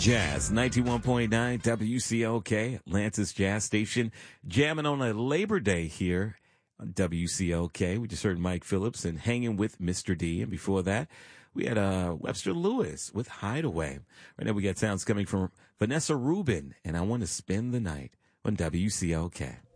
Jazz 91.9 WCOK, Atlantis Jazz Station, jamming on a Labor Day here on WCOK. We just heard Mike Phillips and Hanging with Mr. D. And before that, we had Webster Lewis with Hideaway. Right now we got sounds coming from Vanessa Rubin and I Want to Spend the Night on WCOK.